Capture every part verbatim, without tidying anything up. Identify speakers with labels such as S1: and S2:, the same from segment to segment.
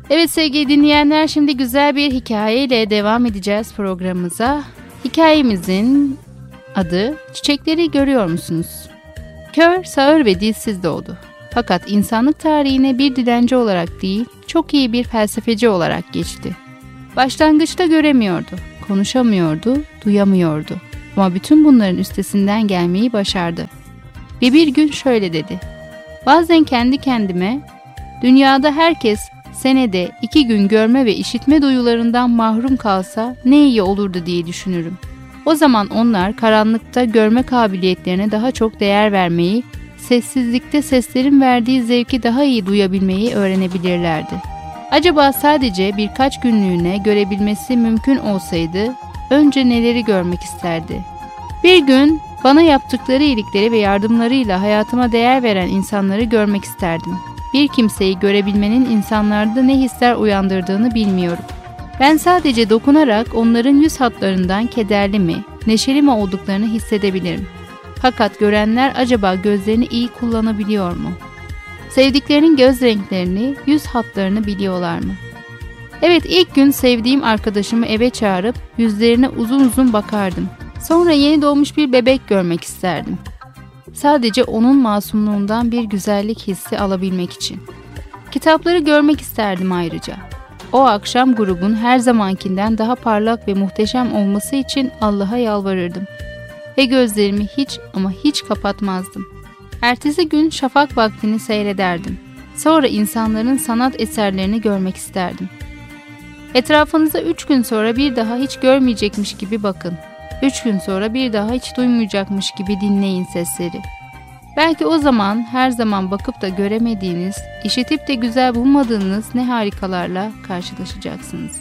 S1: Evet sevgili dinleyenler, şimdi güzel bir hikayeyle devam edeceğiz programımıza. Hikayemizin adı Çiçekleri Görüyor Musunuz? Kör, sağır ve dilsiz doğdu. Fakat insanlık tarihine bir dilenci olarak değil, çok iyi bir felsefeci olarak geçti. Başlangıçta göremiyordu, konuşamıyordu, duyamıyordu. Ama bütün bunların üstesinden gelmeyi başardı. Ve bir gün şöyle dedi: "Bazen kendi kendime, dünyada herkes senede iki gün görme ve işitme duyularından mahrum kalsa ne iyi olurdu diye düşünürüm. O zaman onlar karanlıkta görme kabiliyetlerine daha çok değer vermeyi, sessizlikte seslerin verdiği zevki daha iyi duyabilmeyi öğrenebilirlerdi. Acaba sadece birkaç günlüğüne görebilmesi mümkün olsaydı, önce neleri görmek isterdi? Bir gün bana yaptıkları iyilikleri ve yardımlarıyla hayatıma değer veren insanları görmek isterdim. Bir kimseyi görebilmenin insanlarda ne hisler uyandırdığını bilmiyorum. Ben sadece dokunarak onların yüz hatlarından kederli mi, neşeli mi olduklarını hissedebilirim. Fakat görenler acaba gözlerini iyi kullanabiliyor mu? Sevdiklerinin göz renklerini, yüz hatlarını biliyorlar mı? Evet, ilk gün sevdiğim arkadaşımı eve çağırıp yüzlerine uzun uzun bakardım. Sonra yeni doğmuş bir bebek görmek isterdim. Sadece onun masumluğundan bir güzellik hissi alabilmek için. Kitapları görmek isterdim ayrıca. O akşam grubun her zamankinden daha parlak ve muhteşem olması için Allah'a yalvarırdım. Ve gözlerimi hiç ama hiç kapatmazdım. Ertesi gün şafak vaktini seyrederdim. Sonra insanların sanat eserlerini görmek isterdim. Etrafınıza üç gün sonra bir daha hiç görmeyecekmiş gibi bakın. Üç gün sonra bir daha hiç duymayacakmış gibi dinleyin sesleri. Belki o zaman her zaman bakıp da göremediğiniz, işitip de güzel bulmadığınız ne harikalarla karşılaşacaksınız.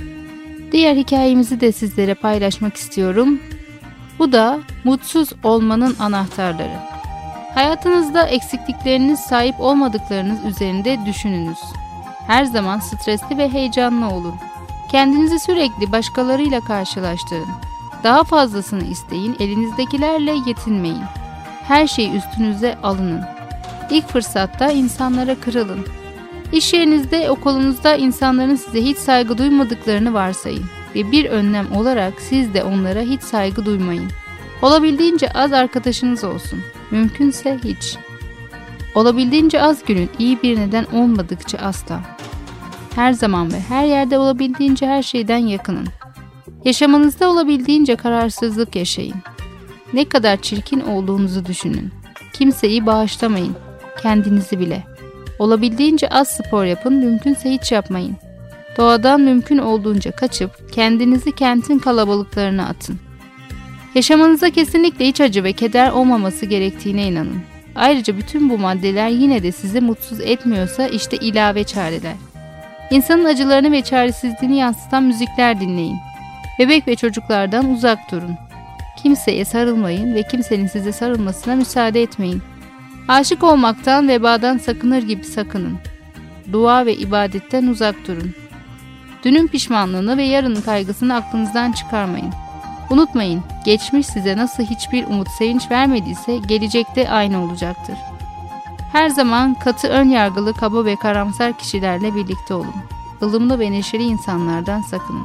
S1: Diğer hikayemizi de sizlere paylaşmak istiyorum. Bu da mutsuz olmanın anahtarları. Hayatınızda eksiklikleriniz, sahip olmadıklarınız üzerinde düşününüz. Her zaman stresli ve heyecanlı olun. Kendinizi sürekli başkalarıyla karşılaştırın. Daha fazlasını isteyin, elinizdekilerle yetinmeyin. Her şeyi üstünüze alının. İlk fırsatta insanlara kırılın. İş yerinizde, okulunuzda insanların size hiç saygı duymadıklarını varsayın. Ve bir önlem olarak siz de onlara hiç saygı duymayın. Olabildiğince az arkadaşınız olsun. Mümkünse hiç. Olabildiğince az gülün, iyi bir neden olmadıkça asla. Her zaman ve her yerde olabildiğince her şeyden yakının. Yaşamanızda olabildiğince kararsızlık yaşayın. Ne kadar çirkin olduğunuzu düşünün. Kimseyi bağışlamayın, kendinizi bile. Olabildiğince az spor yapın, mümkünse hiç yapmayın. Doğadan mümkün olduğunca kaçıp kendinizi kentin kalabalıklarına atın. Yaşamanıza kesinlikle hiç acı ve keder olmaması gerektiğine inanın. Ayrıca bütün bu maddeler yine de sizi mutsuz etmiyorsa işte ilave çareler. İnsanın acılarını ve çaresizliğini yansıtan müzikler dinleyin. Bebek ve çocuklardan uzak durun. Kimseye sarılmayın ve kimsenin size sarılmasına müsaade etmeyin. Aşık olmaktan, vebadan sakınır gibi sakının. Dua ve ibadetten uzak durun. Dünün pişmanlığını ve yarının kaygısını aklınızdan çıkarmayın. Unutmayın, geçmiş size nasıl hiçbir umut, sevinç vermediyse gelecekte aynı olacaktır. Her zaman katı, ön yargılı, kaba ve karamsar kişilerle birlikte olun. Ilımlı ve neşeli insanlardan sakının.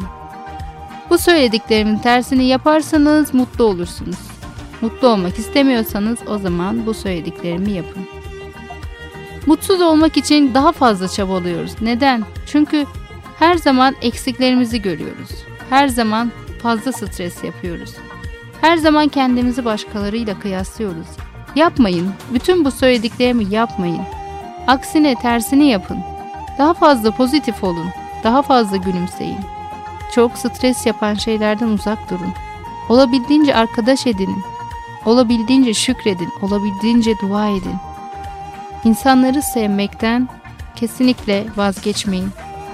S1: Bu söylediklerimin tersini yaparsanız mutlu olursunuz. Mutlu olmak istemiyorsanız o zaman bu söylediklerimi yapın. Mutsuz olmak için daha fazla çabalıyoruz. Neden? Çünkü her zaman eksiklerimizi görüyoruz. Her zaman fazla stres yapıyoruz. Her zaman kendimizi başkalarıyla kıyaslıyoruz. Yapmayın. Bütün bu söylediklerimi yapmayın. Aksine tersini yapın. Daha fazla pozitif olun. Daha fazla gülümseyin. Çok stres yapan şeylerden uzak durun. Olabildiğince arkadaş edinin. Olabildiğince şükredin. Olabildiğince dua edin. İnsanları sevmekten kesinlikle vazgeçmeyin.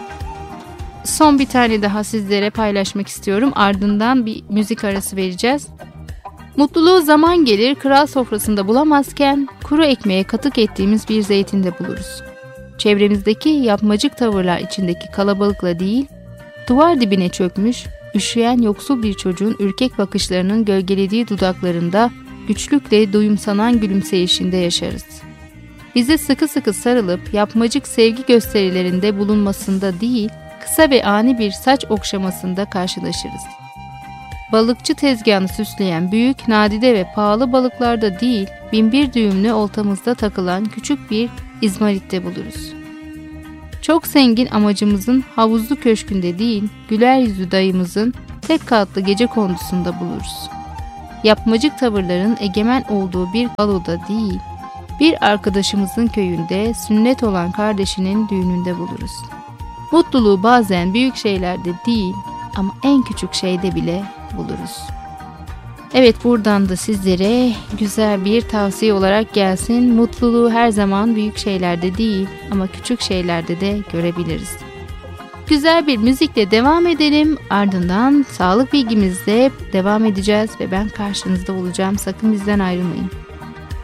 S1: Son bir tane daha sizlere paylaşmak istiyorum. Ardından bir müzik arası vereceğiz. Mutluluğu zaman gelir kral sofrasında bulamazken kuru ekmeğe katık ettiğimiz bir zeytinde buluruz. Çevremizdeki yapmacık tavırlar içindeki kalabalıkla değil, duvar dibine çökmüş, üşüyen yoksul bir çocuğun ürkek bakışlarının gölgelediği dudaklarında güçlükle duyumsanan gülümseyişinde yaşarız. bize sıkı sıkı sarılıp yapmacık sevgi gösterilerinde bulunmasında değil, kısa ve ani bir saç okşamasında karşılaşırız. Balıkçı tezgahını süsleyen büyük, nadide ve pahalı balıklarda değil, binbir düğümlü oltamızda takılan küçük bir izmaritte buluruz. Çok zengin amacımızın havuzlu köşkünde değil, güler yüzlü dayımızın tek katlı gece kondusunda buluruz. Yapmacık tavırların egemen olduğu bir baloda değil, bir arkadaşımızın köyünde sünnet olan kardeşinin düğününde buluruz. Mutluluğu bazen büyük şeylerde değil ama en küçük şeyde bile buluruz. Evet, buradan da sizlere güzel bir tavsiye olarak gelsin. Mutluluğu her zaman büyük şeylerde değil ama küçük şeylerde de görebiliriz. Güzel bir müzikle devam edelim. Ardından sağlık bilgimizle devam edeceğiz ve ben karşınızda olacağım. Sakın bizden ayrılmayın.